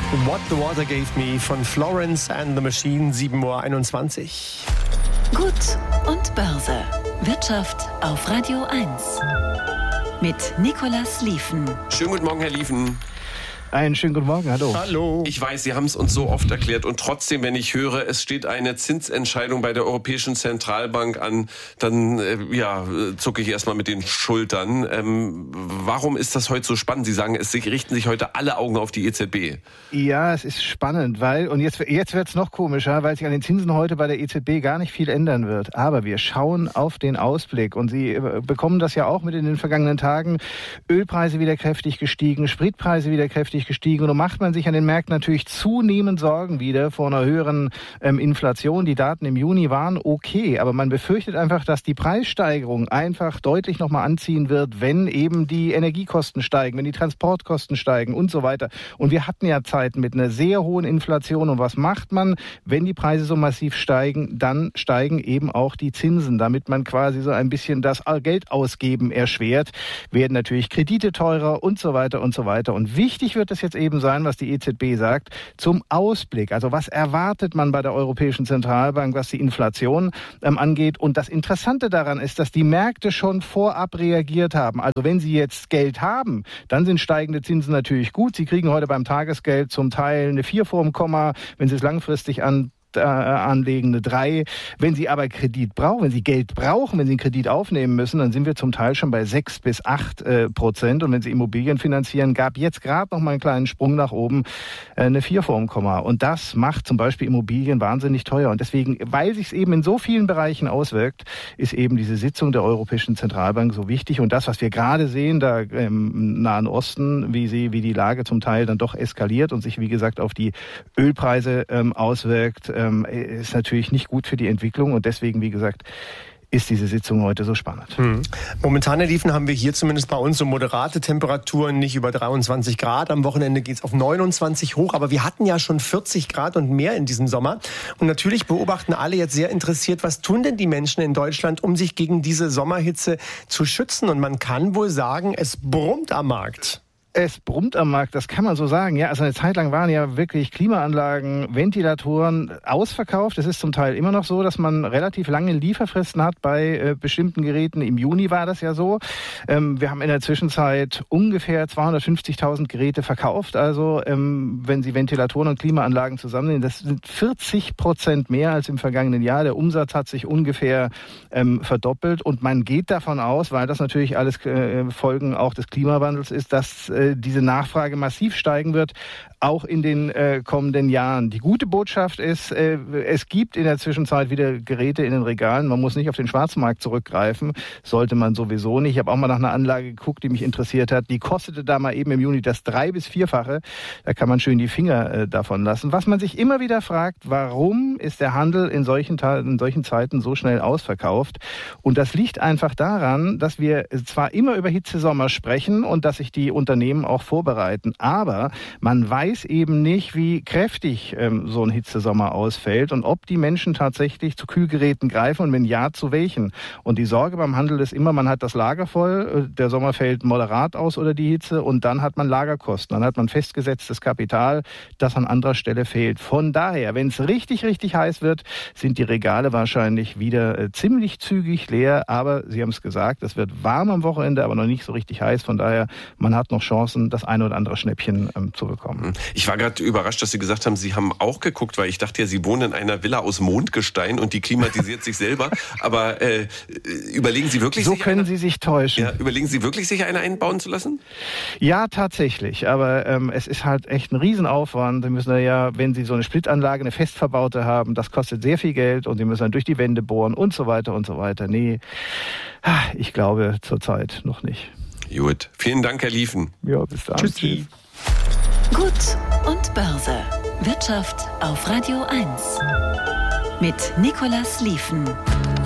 What the Water Gave Me von Florence and the Machine, 7:21 Uhr. Gut und Börse. Wirtschaft auf Radio 1. Mit Nicolas Lieven. Schönen guten Morgen, Herr Lieven. Einen schönen guten Morgen, hallo. Hallo. Ich weiß, Sie haben es uns so oft erklärt und trotzdem, wenn ich höre, es steht eine Zinsentscheidung bei der Europäischen Zentralbank an, dann zucke ich erstmal mit den Schultern. Warum ist das heute so spannend? Sie sagen, es richten sich heute alle Augen auf die EZB. Ja, es ist spannend, und jetzt wird es noch komischer, weil sich an den Zinsen heute bei der EZB gar nicht viel ändern wird. Aber wir schauen auf den Ausblick und Sie bekommen das ja auch mit in den vergangenen Tagen. Ölpreise wieder kräftig gestiegen, Spritpreise wieder kräftig gestiegen. Und so macht man sich an den Märkten natürlich zunehmend Sorgen wieder vor einer höheren Inflation. Die Daten im Juni waren okay, aber man befürchtet einfach, dass die Preissteigerung einfach deutlich nochmal anziehen wird, wenn eben die Energiekosten steigen, wenn die Transportkosten steigen und so weiter. Und wir hatten ja Zeiten mit einer sehr hohen Inflation. Und was macht man, wenn die Preise so massiv steigen? Dann steigen eben auch die Zinsen, damit man quasi so ein bisschen das Geldausgeben erschwert. Werden natürlich Kredite teurer und so weiter und so weiter. Und wichtig wird es jetzt eben sein, was die EZB sagt, zum Ausblick. Also was erwartet man bei der Europäischen Zentralbank, was die Inflation angeht? Und das Interessante daran ist, dass die Märkte schon vorab reagiert haben. Also wenn Sie jetzt Geld haben, dann sind steigende Zinsen natürlich gut. Sie kriegen heute beim Tagesgeld zum Teil eine 4 vorm Komma, wenn Sie es langfristig anlegen, eine 3. Wenn Sie aber Kredit brauchen, wenn Sie Geld brauchen, wenn Sie einen Kredit aufnehmen müssen, dann sind wir zum Teil schon bei 6-8%. Und wenn Sie Immobilien finanzieren, gab jetzt gerade noch mal einen kleinen Sprung nach oben, eine 4 vorm Komma. Und das macht zum Beispiel Immobilien wahnsinnig teuer. Und deswegen, weil sich es eben in so vielen Bereichen auswirkt, ist eben diese Sitzung der Europäischen Zentralbank so wichtig. Und das, was wir gerade sehen, da im Nahen Osten, wie die Lage zum Teil dann doch eskaliert und sich, wie gesagt, auf die Ölpreise auswirkt, ist natürlich nicht gut für die Entwicklung und deswegen, wie gesagt, ist diese Sitzung heute so spannend. Momentan, Herr Lieven, haben wir hier zumindest bei uns so moderate Temperaturen, nicht über 23 Grad. Am Wochenende geht es auf 29 hoch, aber wir hatten ja schon 40 Grad und mehr in diesem Sommer. Und natürlich beobachten alle jetzt sehr interessiert, was tun denn die Menschen in Deutschland, um sich gegen diese Sommerhitze zu schützen? Und man kann wohl sagen, es brummt am Markt. Es brummt am Markt, das kann man so sagen. Ja, also eine Zeit lang waren ja wirklich Klimaanlagen, Ventilatoren ausverkauft. Es ist zum Teil immer noch so, dass man relativ lange Lieferfristen hat bei bestimmten Geräten. Im Juni war das ja so. Wir haben in der Zwischenzeit ungefähr 250.000 Geräte verkauft. Also wenn Sie Ventilatoren und Klimaanlagen zusammennehmen, das sind 40% mehr als im vergangenen Jahr. Der Umsatz hat sich ungefähr verdoppelt. Und man geht davon aus, weil das natürlich alles Folgen auch des Klimawandels ist, dass diese Nachfrage massiv steigen wird, auch in den kommenden Jahren. Die gute Botschaft ist, es gibt in der Zwischenzeit wieder Geräte in den Regalen. Man muss nicht auf den Schwarzmarkt zurückgreifen, sollte man sowieso nicht. Ich habe auch mal nach einer Anlage geguckt, die mich interessiert hat. Die kostete da mal eben im Juni das 3- bis 4-fache. Da kann man schön die Finger davon lassen. Was man sich immer wieder fragt, warum ist der Handel in solchen Zeiten so schnell ausverkauft? Und das liegt einfach daran, dass wir zwar immer über Hitzesommer sprechen und dass sich die Unternehmen auch vorbereiten, aber man weiß eben nicht, wie kräftig so ein Hitzesommer ausfällt und ob die Menschen tatsächlich zu Kühlgeräten greifen und wenn ja, zu welchen. Und die Sorge beim Handel ist immer, man hat das Lager voll, der Sommer fällt moderat aus oder die Hitze und dann hat man Lagerkosten, dann hat man festgesetztes Kapital, das an anderer Stelle fehlt. Von daher, wenn es richtig, richtig heiß wird, sind die Regale wahrscheinlich wieder ziemlich zügig leer, aber Sie haben es gesagt, es wird warm am Wochenende, aber noch nicht so richtig heiß. Von daher, man hat noch Chancen, das eine oder andere Schnäppchen zu bekommen. Ich war gerade überrascht, dass Sie gesagt haben, Sie haben auch geguckt, weil ich dachte ja, Sie wohnen in einer Villa aus Mondgestein und die klimatisiert sich selber. Aber überlegen Sie wirklich, so können Sie sich täuschen. Ja, überlegen Sie wirklich, sich eine einbauen zu lassen? Ja, tatsächlich. Aber es ist halt echt ein Riesenaufwand. Sie müssen ja, wenn Sie so eine Splitanlage, eine fest verbaute haben, das kostet sehr viel Geld und Sie müssen dann durch die Wände bohren und so weiter und so weiter. Nee, ich glaube zurzeit noch nicht. Gut. Vielen Dank, Herr Lieven. Ja, bis dann. Tschüssi. Gut und Börse. Wirtschaft auf Radio 1. Mit Nicolas Lieven.